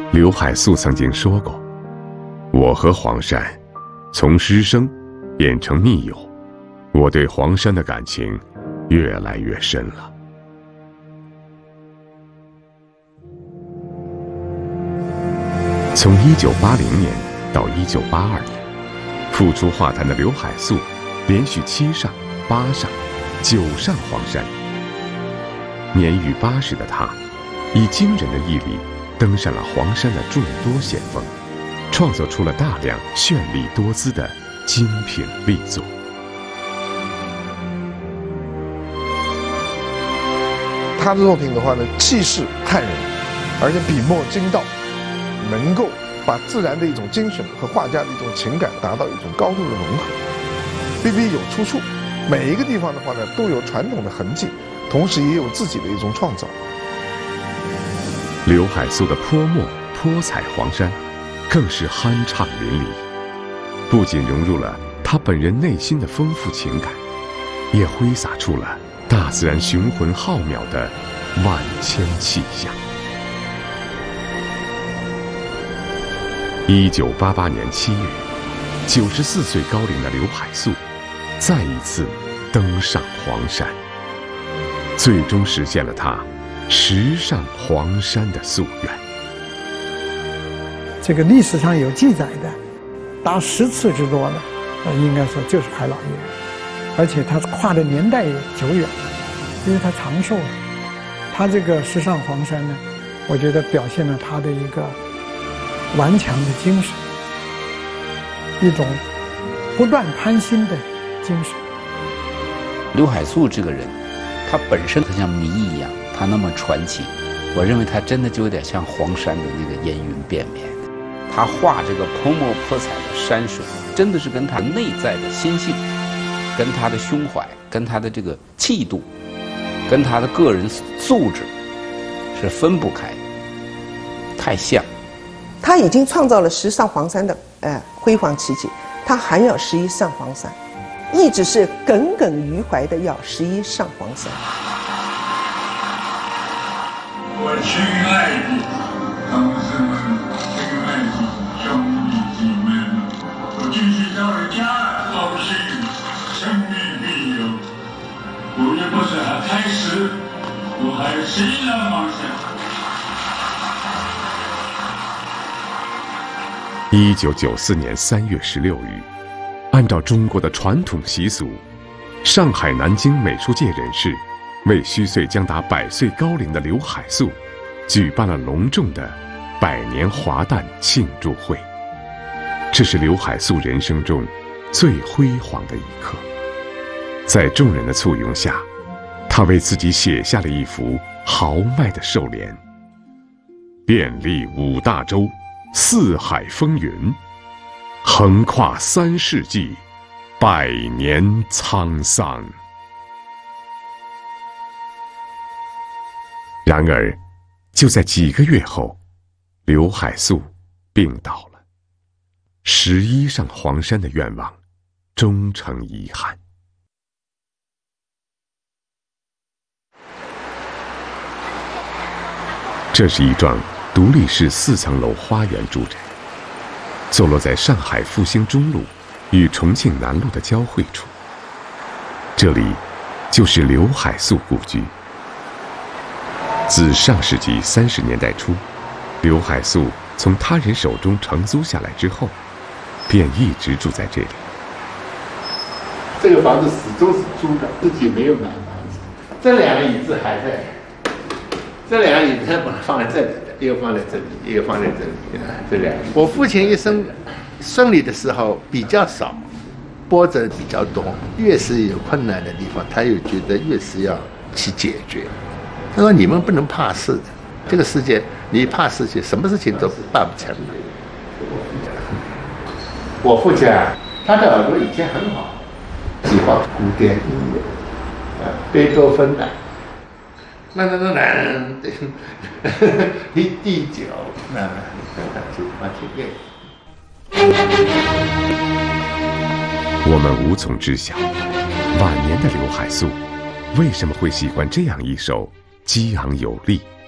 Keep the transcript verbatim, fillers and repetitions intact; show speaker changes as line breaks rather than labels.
刘海粟曾经说过：“我和黄山从师生变成密友，我对黄山的感情越来越深了。”从一九八零年到一九八二年，复出画坛的刘海粟连续七上、八上、九上黄山。年逾八十的他，以惊人的毅力登上了黄山的众多险峰，创作出了大量绚丽多姿的精品力作。
他的作品的话呢，气势撼人，而且笔墨精到，能够把自然的一种精神和画家的一种情感达到一种高度的融合，笔笔有出处，每一个地方的话呢，都有传统的痕迹，同时也有自己的一种创造。
刘海粟的泼墨泼彩黄山，更是酣畅淋漓，不仅融入了他本人内心的丰富情感，也挥洒出了大自然雄浑浩渺的万千气象。一九八八年七月，九十四岁高龄的刘海粟再一次登上黄山，最终实现了他十上黄山的夙愿。
这个历史上有记载的，达十次之多的，呃，应该说就是海老爷，而且他跨的年代也久远了，因为他长寿了。他这个十上黄山呢，我觉得表现了他的一个顽强的精神，一种不断攀新的精神。
刘海粟这个人，他本身他像谜一样，他那么传奇，我认为他真的就有点像黄山的那个烟云遍绵。他画这个泼墨泼彩的山水，真的是跟他内在的心性，跟他的胸怀，跟他的这个气度，跟他的个人素质是分不开，太像。
他已经创造了十上黄山的呃辉煌奇迹，他还要十一上黄山，一直是耿耿于怀的要十一上黄山。
我亲爱的同志们，亲爱的兄弟姐妹们，我继续到了家，高兴，生命必有。五月不是还开始，我还有十一上黄山。
一九九四年三月十六日，按照中国的传统习俗，上海、南京美术界人士为虚岁将达百岁高龄的刘海粟，举办了隆重的百年华诞庆祝会。这是刘海粟人生中最辉煌的一刻。在众人的簇拥下，他为自己写下了一幅豪迈的寿联：遍历五大洲，四海风云，横跨三世纪，百年沧桑。然而，就在几个月后，刘海粟病倒了，十一上黄山的愿望终成遗憾。这是一幢独立式四层楼花园住宅，坐落在上海复兴中路与重庆南路的交汇处。这里就是刘海粟故居。自上世纪三十年代初，刘海粟从他人手中承租下来之后，便一直住在这里。
这个房子始终是租的，自己没有买房子。这两个椅子还在，这两个椅子把它放在这里的，一个放在这里，一个放在这里。这两个，我父亲一生顺利的时候比较少，波折比较多，越是有困难的地方，他又觉得越是要去解决。他说：“你们不能怕事的，这个世界你怕事情，什么事情都办不成的。”我父亲啊，他的耳朵以前很好，喜欢古典音乐，啊，贝多芬的，那那那那，第第九，那就把这个。
我们无从知晓，晚年的刘海粟为什么会喜欢这样一首激昂有力、